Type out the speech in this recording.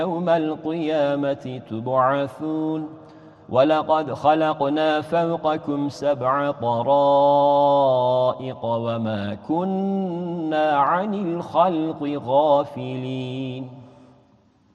يوم القيامة تبعثون ولقد خلقنا فوقكم 7 طرائق وما كنا عن الخلق غافلين